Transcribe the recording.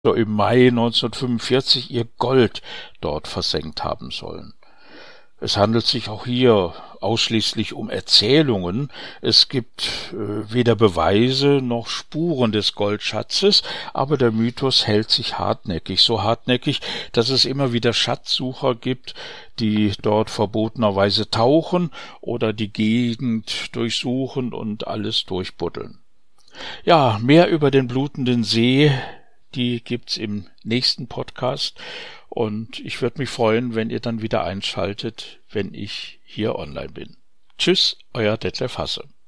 im Mai 1945 ihr Gold dort versenkt haben sollen. Es handelt sich auch hier ausschließlich um Erzählungen. Es gibt weder Beweise noch Spuren des Goldschatzes, aber der Mythos hält sich hartnäckig, so hartnäckig, dass es immer wieder Schatzsucher gibt, die dort verbotenerweise tauchen oder die Gegend durchsuchen und alles durchbuddeln. Ja, mehr über den blutenden See, die gibt's im nächsten Podcast und ich würde mich freuen, wenn ihr dann wieder einschaltet, wenn ich hier online bin. Tschüss, euer Detlef Hasse.